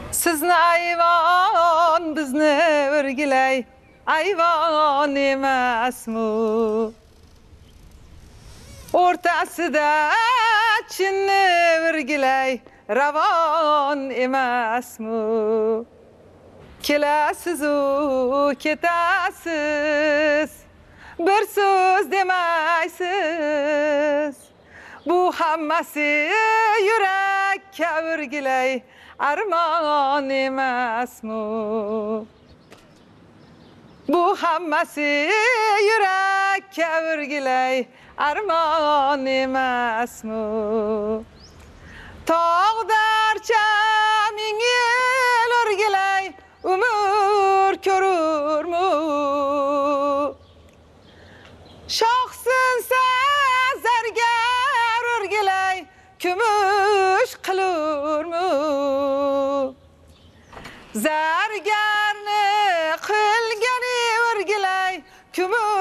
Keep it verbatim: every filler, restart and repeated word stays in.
Sizni ayvon bizni o'rgilay, ayvon emasmi? O'rtasida chinni o'rgilay, ravon emasmi? Kelasiz u ketasiz, bir so'z demaysiz. Bu hammasi yurakka o'rgilay, armon emasmi? Bu hammasi yurakka o'rgilay, armon emasmi? Tog'darcha ming yil o'rgilay, umr ko'rurmu? Shohsinsa zargar o'rgilay, kumush qilurmu? Zargarni qilgani o'rgilay, kumush